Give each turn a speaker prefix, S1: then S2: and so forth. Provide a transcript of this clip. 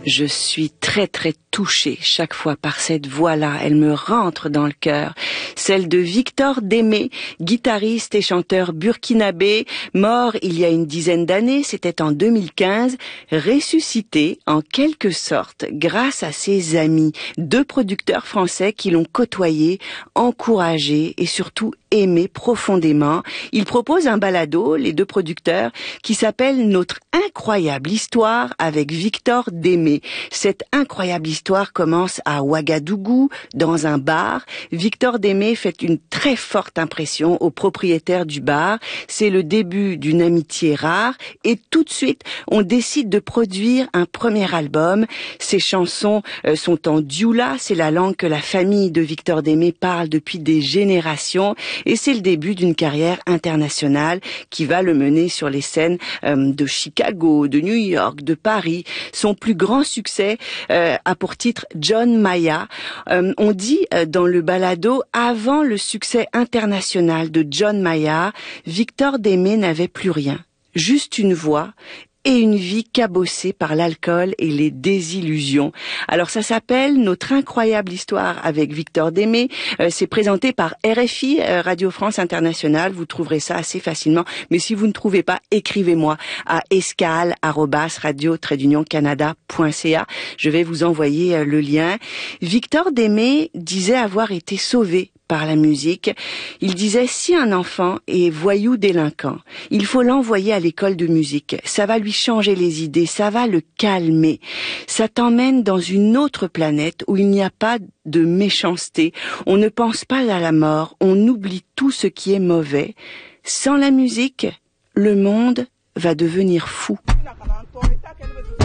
S1: Je suis très très touchée chaque fois par cette voix-là, elle me rentre dans le cœur. Celle de Victor Démé, guitariste et chanteur burkinabé, mort il y a une dizaine d'années, c'était en 2015, ressuscité en quelque sorte grâce à ses amis, deux producteurs français qui l'ont côtoyé, encouragé et surtout aimé profondément. Il propose un balado, les deux producteurs, qui s'appelle Notre incroyable histoire avec Victor Démé. Cette incroyable histoire commence à Ouagadougou, dans un bar. Victor Démé fait une très forte impression au propriétaire du bar. C'est le début d'une amitié rare et tout de suite, on décide de produire un premier album. Ces chansons sont en dioula, c'est la langue que la famille de Victor Démé parle depuis des générations. Et c'est le début d'une carrière internationale qui va le mener sur les scènes de Chicago, de New York, de Paris. Son plus grand succès a pour titre John Maya. On dit dans le balado, avant le succès international de John Maya, Victor Démé n'avait plus rien, juste une voix et une vie cabossée par l'alcool et les désillusions. Alors ça s'appelle Notre incroyable histoire avec Victor Démé. C'est présenté par RFI, Radio France Internationale. Vous trouverez ça assez facilement. Mais si vous ne trouvez pas, écrivez-moi à escale@radio-canada.ca. Je vais vous envoyer le lien. Victor Démé disait avoir été sauvé par la musique. Il disait, si un enfant est voyou délinquant, il faut l'envoyer à l'école de musique. Ça va lui changer les idées, ça va le calmer. Ça t'emmène dans une autre planète où il n'y a pas de méchanceté. On ne pense pas à la mort, on oublie tout ce qui est mauvais. Sans la musique, le monde va devenir fou.